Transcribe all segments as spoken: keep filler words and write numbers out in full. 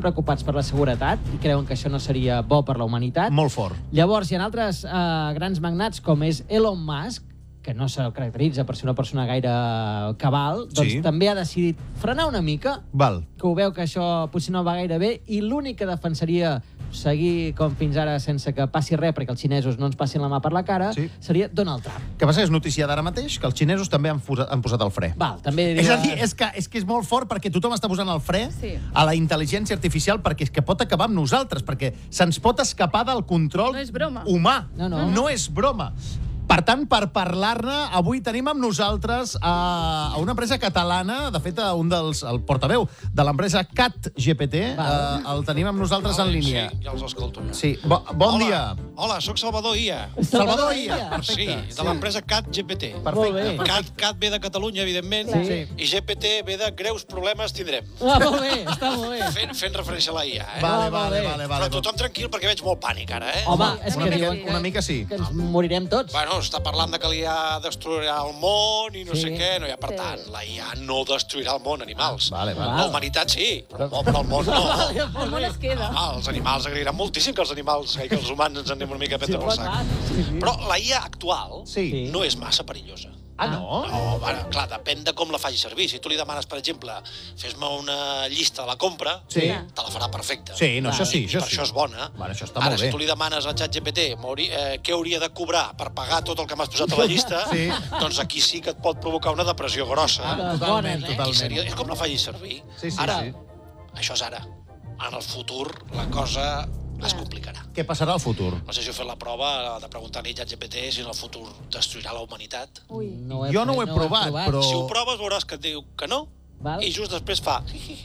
preocupats per la seguretat i creuen que això no seria bo per la humanitat. Molt fort. Llavors, hi ha altres eh, grans magnats, com és Elon Musk, que no se'l caracteritza per ser una persona gaire cabal, doncs Sí. també ha decidit frenar una mica, Val. que ho veu que això potser no va gaire bé, i l'únic que defensaria seguir com fins ara sense que passi res, perquè els xinesos no ens passin la mà per la cara, Sí. seria Donald Trump. Que passa que és notícia d'ara mateix que els xinesos també han posat, han posat el fre. Val, també És a dir, diuen- és que, és que és molt fort perquè tothom està posant el fre Sí. a la intel·ligència artificial perquè és que pot acabar amb nosaltres, perquè se'ns pot escapar del control No és broma. humà. No, no. no és broma. Per tant, per parlar-ne, avui tenim amb nosaltres a, a una empresa catalana, de fet, a un dels, el portaveu de l'empresa ChatGPT, eh, el tenim amb nosaltres en línia. Sí, ja els escolto. Ja. Sí, bo, bon Hola. dia. Hola, sóc Salvador Ia. Salvador Ia, Sí, perfecte. de l'empresa ChatGPT. Molt bé. Cat, Cat ve de Catalunya, evidentment, Sí. i G P T ve de greus problemes tindrem. Ah, molt bé, està molt bé. Fent, fent referència a la I A, eh? Vale, Ah, vale, molt bé. vale, vale. Però tothom tranquil, perquè veig molt pànic ara, eh? Home, és una que mica, diuen una mica sí. que ens morirem tots. Bueno, està parlant de que l'I A destruirà el món i no Sí. sé què. No hi ha, per Sí. tant, la I A no destruirà el món, animals. Vale, vale. La humanitat sí, però, no, però el món no. El món es queda. Ah, els animals agrairan moltíssim que els animals, que els humans ens anem una mica a prendre pel sac. Sí, sí. Però la I A actual Sí. no és massa perillosa. Ah, no? No, bueno, clar, depèn de com la faci servir. Si tu li demanes, per exemple, fes-me una llista de la compra, Sí. te la farà perfecta. Sí, no, això sí, I això per sí. això és bona. Bueno, això està Ara, molt bé. si tu li demanes a ChatGPT m'hauria- eh, què hauria de cobrar per pagar tot el que m'has posat a la llista, Sí. doncs aquí sí que et pot provocar una depressió grossa. Ah, Totalment, bones, eh? I totalment. seria, és com la facis servir. Sí, sí, ara, sí. això és ara. En el futur, la cosa es complicarà. Què passarà al futur? No sé si heu fet la prova de preguntar-li a ChatGPT si en el futur destruirà la humanitat. Ui. No Jo no ho he provat, però- Si ho proves veuràs que et diu que no, Val. i just després fa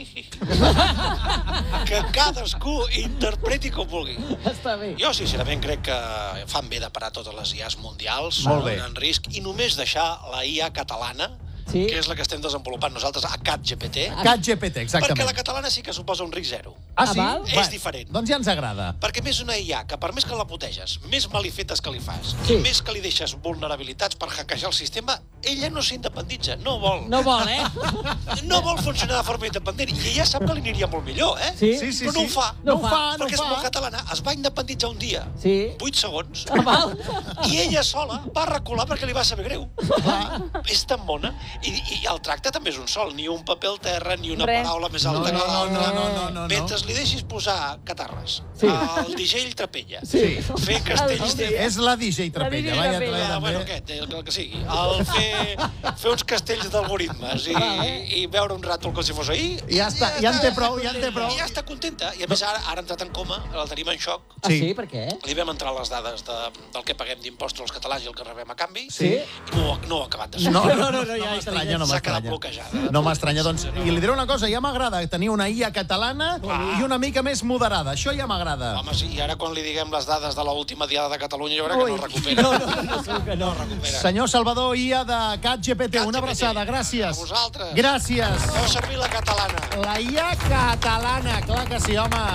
que cadascú interpreti com vulgui. Està bé. Jo, sincerament, crec que fan bé de parar totes les I As mundials, Molt bé. en risc, i només deixar la I A catalana, Sí. que és la que estem desenvolupant nosaltres a ChatGPT, ChatGPT, perquè exactament. la catalana sí que suposa un risc zero. Ah, sí? Ah, val? És diferent. Doncs ja ens agrada. Perquè més una I A, que per més que la puteges, més malifetes que li fas, Sí. i més que li deixes vulnerabilitats per hackejar el sistema, ella no s'independitza, no vol. No vol, eh? No vol funcionar de forma independent, i ella sap que li aniria molt millor, eh? Sí? Sí, sí, Però no sí. ho fa. No No ho fa, fa, no ho Perquè és molt fa. catalana, es va independitzar un dia, Sí. vuit segons, Ah, val. i ella sola va recular perquè li va saber greu. És tan bona. I, I el tracte també és un sol, ni un paper al terra, ni una Res. paraula més No, alta no, que no, l'altra. no, no, no, no. Mentre li deixis posar catarres, Sí. el digell trapella, Sí. fer castells de... És la D J Trapella. La D J Vaja, Trapella. Ah, bueno, aquest, el, el que sigui. El fer, fer uns castells d'algoritmes i, i veure un rato com si fos ahir. Ja està, ja en té prou, ja en té prou. I ja està contenta. I a més ara, ara ha entrat en coma, el tenim en xoc. Ah, Sí. sí? Per què? Li vam entrar les dades de, del que paguem d'impostos als catalans i el que rebem a canvi. Sí. I no, ho- no ho ha acabat de ser. No, No, no, no, no, no, no ja m'estranya, no S'ha quedat m'estranya. bloquejada. No m'estranya, doncs. I li diré una cosa, ja m'agrada tenir una I A catalana i una mica més moderada. Això ja m'agrada. Home, sí, i ara quan li diguem les dades de l'última diada de Catalunya, jo crec que no recupera. No, no, no, segur que no. recupera. Senyor Salvador I A de ChatGPT, una abraçada, gràcies. A vosaltres. Gràcies. Feu servir la catalana. La I A catalana, clar que sí, home.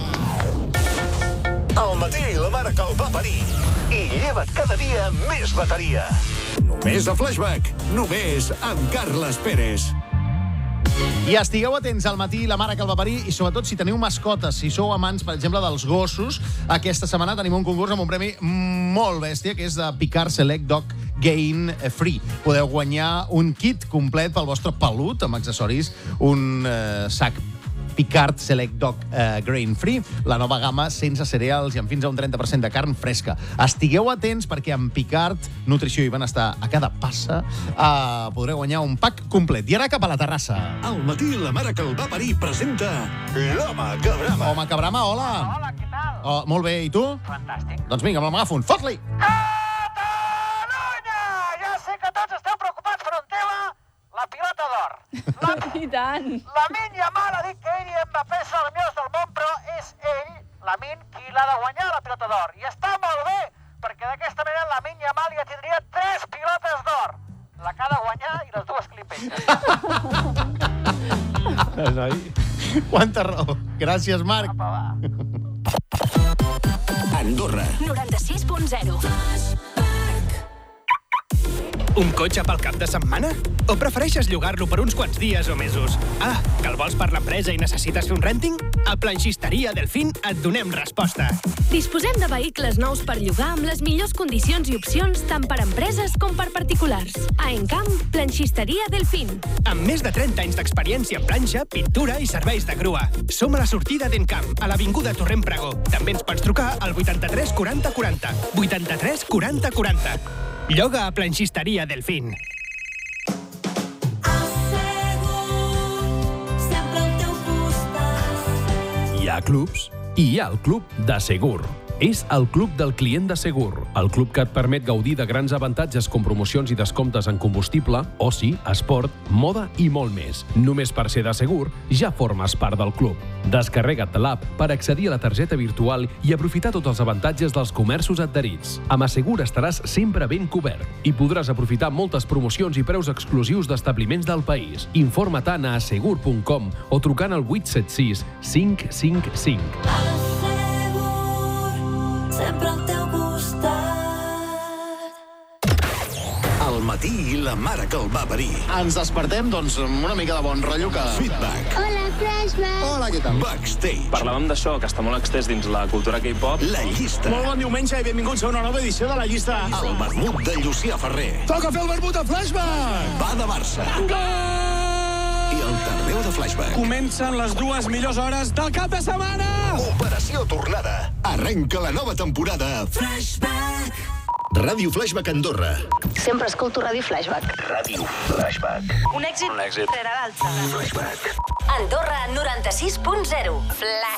Al matí la mare que el va parir. I lleva't cada dia més bateria. Només a Flashback. Només amb Carles Pérez. I estigueu atents al matí, la mare que el va parir, i sobretot si teniu mascotes, si sou amants, per exemple, dels gossos, aquesta setmana tenim un concurs amb un premi molt bèstia, que és de Picard Select Dog Gain Free. Podeu guanyar un kit complet pel vostre pelut, amb accessoris, un eh, sac Picard Select Dog eh, Grain Free, la nova gamma sense cereals i amb fins a un trenta per cent de carn fresca. Estigueu atents perquè amb Picard, nutrició i benestar a cada passa, eh, podreu guanyar un pack complet. I ara cap a la terrassa. Al matí la mare que el va parir presenta l'home que brama. Home, Cabrama, hola. Hola, què tal? Oh, molt bé, i tu? Fantàstic. Doncs vinga, m'agafo un. Fot-li! Catalunya! Ja sé que tots esteu preocupats per un tema, la pilota d'or. La, I tant. Lamin Yamal ha dit que ell i Mbappé són els millors del món, però és ell, Lamin, qui l'ha de guanyar la pilota d'or. I està molt bé, perquè d'aquesta manera Lamin Yamal ja tindria tres pilotes d'or. La que ha de guanyar i les dues que li pengen. Quanta raó. Gràcies, Marc. Apa, va. Andorra. noranta-sis punt zero. Un cotxe pel cap de setmana? O prefereixes llogar-lo per uns quants dies o mesos? Ah, que el vols per l'empresa i necessites fer un renting? A Planxisteria Delfín et donem resposta. Disposem de vehicles nous per llogar amb les millors condicions i opcions tant per empreses com per particulars. A Encamp, Planxisteria Delfín. Amb més de trenta anys d'experiència en planxa, pintura i serveis de grua. Som a la sortida d'Encamp, a l'avinguda Torrent Pregó. També ens pots trucar al vuitanta-tres quaranta quaranta. vuitanta-tres quaranta quaranta. Lloga a Planxisteria Delfín. Hi ha clubs i hi ha el Club de Segur. És el Club del Client de Segur, el club que et permet gaudir de grans avantatges com promocions i descomptes en combustible, oci, esport, moda i molt més. Només per ser de Segur ja formes part del club. Descarrega't l'app per accedir a la targeta virtual i aprofitar tots els avantatges dels comerços adherits. Amb Assegur estaràs sempre ben cobert i podràs aprofitar moltes promocions i preus exclusius d'establiments del país. Informa't a assegur punt com o trucant al vuit set sis cinc cinc cinc. Sempre al teu costat. Al matí i la mare que el va parir. Ens despertem, doncs, amb una mica de bon rotllo que... Feedback. Hola, Flashback. Hola, què tal? Backstage. Parlàvem d'això, que està molt extès dins la cultura K-pop. La llista. Molt bon diumenge i benvinguts a una nova edició de la llista. El vermut de Llucià Ferrer. Toca fer el vermut a Flashback! Va de Barça. Gol! I el Tardeu de Flashback. Comencen les dues millors hores del cap de setmana! Operació Tornada. Arrenca la nova temporada. Flashback. Ràdio Flashback Andorra. Sempre escolto Ràdio Flashback. Ràdio Flashback. Un èxit, Un èxit. rere l'altre. Flashback. Andorra noranta-sis punt zero. Flash.